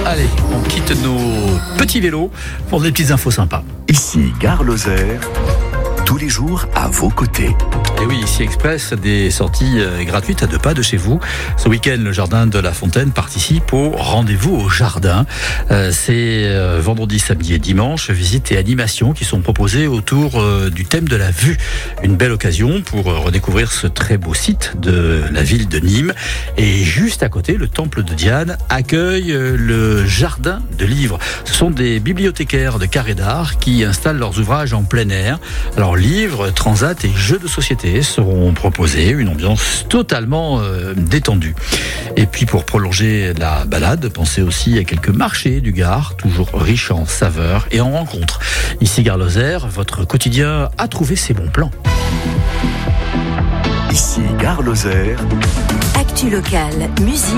Allez, on quitte nos petits vélos pour des petites infos sympas. Ici, Gare Lozère, tous les jours à vos côtés. Et oui, ici Express, des sorties gratuites à 2 pas de chez vous. Ce week-end, le Jardin de la Fontaine participe au Rendez-vous au Jardin. C'est vendredi, samedi et dimanche, visites et animations qui sont proposées autour du thème de la vue. Une belle occasion pour redécouvrir ce très beau site de la ville de Nîmes. Et juste à côté, le Temple de Diane accueille le Jardin de livres. Ce sont des bibliothécaires de Carré d'Art qui installent leurs ouvrages en plein air. Alors livres, transats et jeux de société seront proposés, une ambiance totalement détendue. Et puis pour prolonger la balade, pensez aussi à quelques marchés du Gard, toujours riches en saveurs et en rencontres. Ici Gare Lozère, votre quotidien a trouvé ses bons plans. Ici, Gare Lozère. Actu locale, musique.